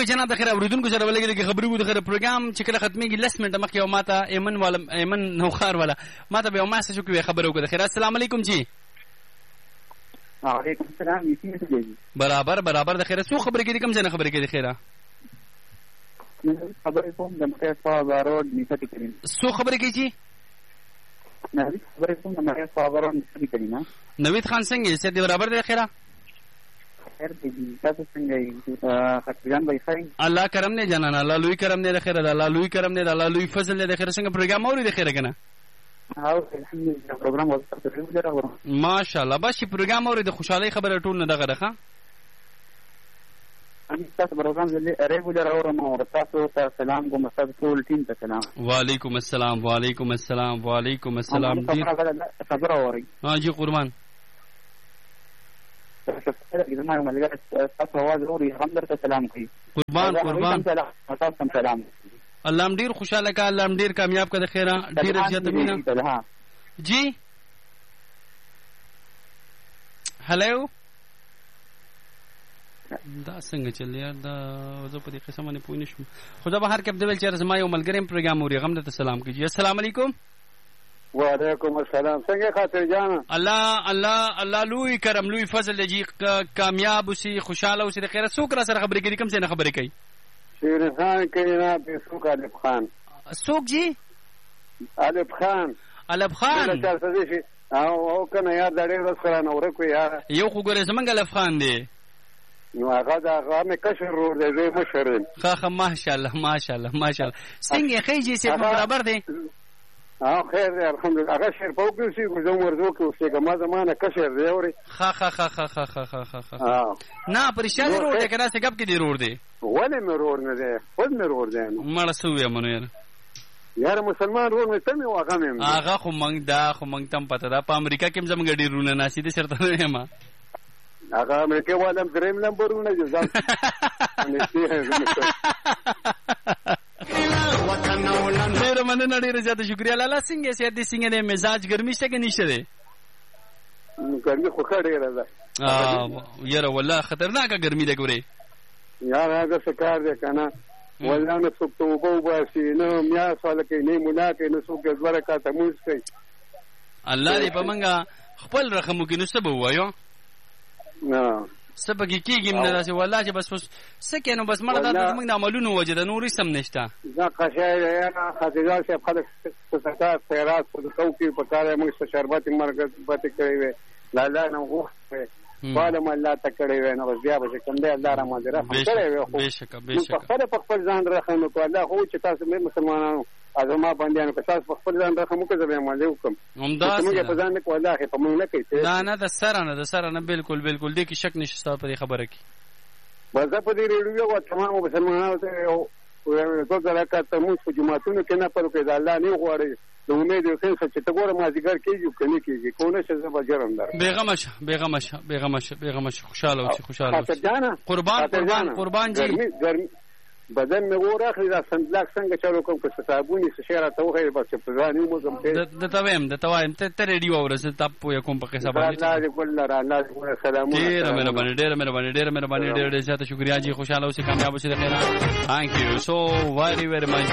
وي جناب د خیر اوریدونکو سره ولګي د خبرو د خیر پروګرام چې کله ختميږي 10 منټه مخکې او ماته ایمن نوخار والا ماته به ما څه کوي خبرو کو د خیر. السلام علیکم جی. وعلیکم السلام. برابر د خیر څو خبرې کې کوم ځای خبرې کې د خیره خبرې کوم د مخه بارود نشته کړی څو خبرې کې جی نه خبرې کوم د مخه بارود نشته کړی نه. نوید خان څنګه چې د برابر د خیره خیر دې تاسو څنګه یې خطرجان بای خیر الله کرم نه جنان الله لوی کرم نه د خیره د الله لوی کرم نه د الله لوی فضل نه د خیره څنګه پروګرام اوري د خیره کنه او الحمدلله پروګرام وځه ته وګورم ماشاءالله بس پروګرام اوري د خوشحالي خبره ټول نه دغه راخه ان تاسو پروګرام زه ریګولر اورم او تاسو ته سلام کوم تاسو ټول ټیم ته سلام. وعلیکم السلام وعلیکم السلام وعلیکم السلام. خبر اوري ها جی قربان تاسو आवाज اوري هم درته سلام کوي قربان تاسو سلام. الله ډیر خوشاله کا الله ډیر کامیاب کا د خیره ډیر زیات مینه جی. هلو دا څنګه چل یار دا زه په دې قسمه نه پوه نشم خو دا به هر کله دول چې زما یو ملګری پروګرام اوري غم ته سلام کوي. السلام علیکم. وعلیکم السلام. څنګه خاطر جان الله لوی کرم لوی فضل جی کامیاب اوسې خوشاله اوسې د خیره څوک را سره خبرې کوي کوم څه نه خبرې کوي شیر خان کینا په څوک الف خان څوک جی الف خان او کنه یار دا ډېر سره نو ورکو یار یو خو ګورې زمنګ الف خان دی نو هغه دا هغه کشر ور دی زه مشرم خا ماشاءالله څنګه خېجی سي برابر دی خیر دی الحمدلله. هغه شیر په کوسی کوم ورزو کې اوسې کومه زمانه کشر دی اوري خا نه پرشان روډ دی کنه څه کب کې دی روډ دی ولې مې روډ نه دی خود مې روډ دی مړ سوې مونږ یار مسلمان روډ مې تمه واغه مې هغه خو مونږ تم پته دا په امریکا کې زمونږ ډیرونه ناشې دي شرط نه ما هغه امریکا والم دریم نمبرونه جزام ډېر مننه ډېر زیات شکریا لاله څنګه سي دې څنګه دې مزاج ګرمي شته کې نشته دی ګرمي خو ډېره ده یاره والله خطرناکه ګرمي ده ګوري یار هغه څه کار دی کنه والله نه څوک توبه وباسي نه میا سوال کوي نه مولا کوي نه څوک زوره کا تموز کوي الله دې په منګه خپل رقم کې نو څه وایو نه سبګی کېږم نه داسې والله چې بس سکه نو بس مړه دا موږ د عملونو وجه د نورې سم نشته دا قشای یا خدای چې خلک څه خیرات په توګه په کار موږ څه شربت مرګ پته کوي لا لا نو غوښته والله الله تکړه وي نو بیا به کوم دی الله را ماجره کړی وي خو په خپل ځان راخنو کو الله خو چې تاسو مې مسلمانانو ازما باندې نو تاسو په خپل ځان راخمو کې زما مالې وکم همدا موږ په ځان نه کو الله په موږ نه کوي نه د سره نه بالکل دې کې شک نشته په خبره کې وځه په دې ریډیو او تمام مسلمانانو ته او څه راکاته موږ په جماعتونو کې نه پرو کې الله نه غواړي د امید یو څه چې ته ګوره ما ذکر کیږي کني کیږي کو نه څه به جرم در بیغمش خوشاله قربان جی بدن مې وراخلی دا سندلاک څنګه چالو کوم که صابونی سشاره ته وغه بس په ځان یو مزم ته د توایم ته ریډیو ورسه تاسو یو کوم په قصه باندې الله دې ګل را الله دې سلامونه ډېر مهرباني ډېر زیات شکریا جی خوشاله اوسې کامیاب اوسې د خیر. Thank you so very much